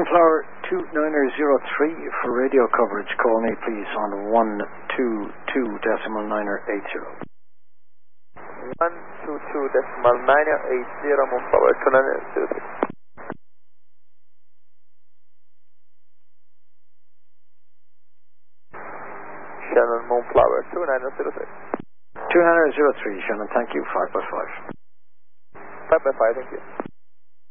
Moonflower 2903 for radio coverage. Call me please on 122.980. 122.980 Moonflower 2903. Shannon Moonflower 2903. 2903 Shannon, thank you. 5 by 5. 5 by 5, thank you.